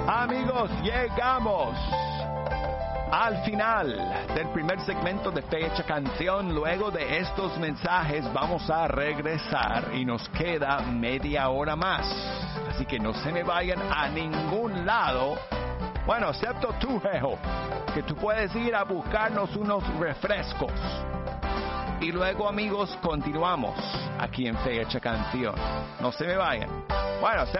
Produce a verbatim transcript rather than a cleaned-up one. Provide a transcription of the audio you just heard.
Amigos, llegamos al final del primer segmento de Fecha Canción. Luego de estos mensajes vamos a regresar y nos queda media hora más. Así que no se me vayan a ningún lado. Bueno, excepto tú, Jejo, que tú puedes ir a buscarnos unos refrescos. Y luego, amigos, continuamos aquí en Fecha Canción. No se me vayan. Bueno,